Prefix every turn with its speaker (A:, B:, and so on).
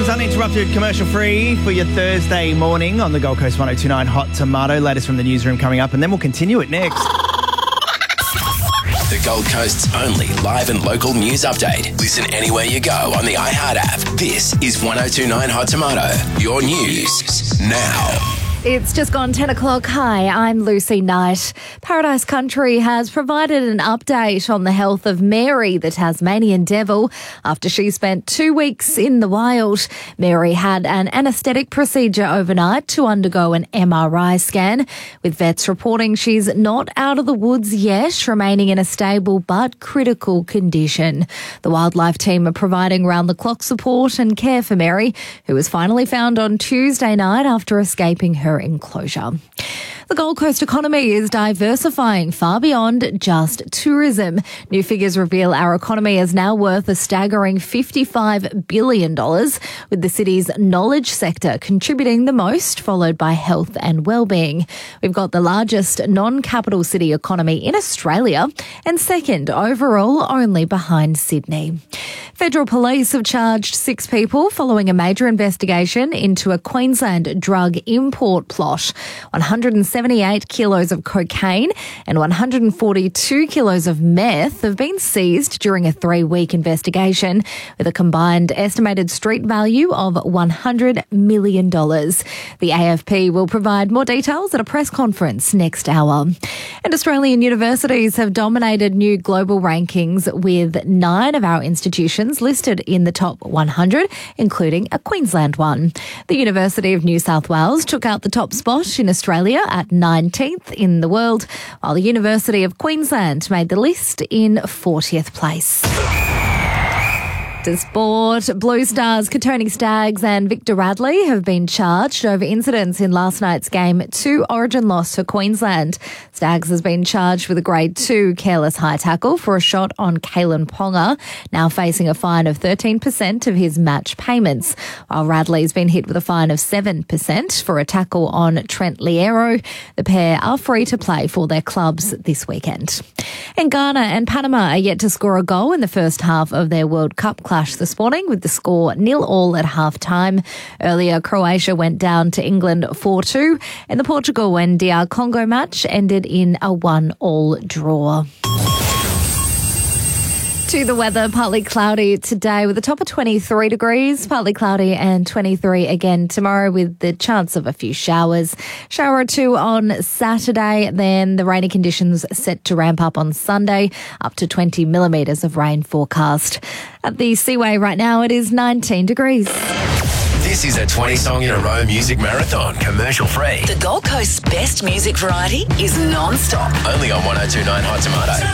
A: Sounds uninterrupted, commercial free for your Thursday morning on the Gold Coast 102.9 Hot Tomato. Latest from the newsroom coming up, and then we'll continue it next.
B: The Gold Coast's only live and local news update. Listen anywhere you go on the iHeart app. This is 102.9 Hot Tomato. Your news now.
C: It's just gone 10 o'clock. Hi, I'm Lucy Knight. Paradise Country has provided an update on the health of Mary, the Tasmanian devil, after she spent 2 weeks in the wild. Mary had an anaesthetic procedure overnight to undergo an MRI scan, with vets reporting she's not out of the woods yet, remaining in a stable but critical condition. The wildlife team are providing round-the-clock support and care for Mary, who was finally found on Tuesday night after escaping her enclosure. The Gold Coast economy is diversifying far beyond just tourism. New figures reveal our economy is now worth a staggering $55 billion, with the city's knowledge sector contributing the most, followed by health and wellbeing. We've got the largest non-capital city economy in Australia and second overall, only behind Sydney. Federal police have charged 6 people following a major investigation into a Queensland drug import plot. 178 kilos of cocaine and 142 kilos of meth have been seized during a 3-week investigation, with a combined estimated street value of $100 million. The AFP will provide more details at a press conference next hour. And Australian universities have dominated new global rankings, with 9 of our institutions listed in the top 100, including a Queensland one. The University of New South Wales took out the top spot in Australia at 19th in the world, while the University of Queensland made the list in 40th place. To sport, Blue Stars, Katoni Staggs and Victor Radley have been charged over incidents in last night's Game 2 Origin loss for Queensland. Staggs has been charged with a Grade 2 careless high tackle for a shot on Kalen Ponga, now facing a fine of 13% of his match payments, while Radley's been hit with a fine of 7% for a tackle on Trent Liero. The pair are free to play for their clubs this weekend. And Ghana and Panama are yet to score a goal in the first half of their World Cup clash this morning, with the score 0-0 at half-time. Earlier, Croatia went down to England 4-2, and the Portugal and DR Congo match ended in a 1-1 draw. To the weather, partly cloudy today with a top of 23 degrees, partly cloudy and 23 again tomorrow with the chance of a few showers. Shower or 2 on Saturday, then the rainy conditions set to ramp up on Sunday, up to 20 millimetres of rain forecast. At the Seaway right now, it is 19 degrees.
B: This is a 20-song-in-a-row music marathon, commercial free.
D: The Gold Coast's best music variety is non-stop.
B: Only on 102.9 Hot Tomato.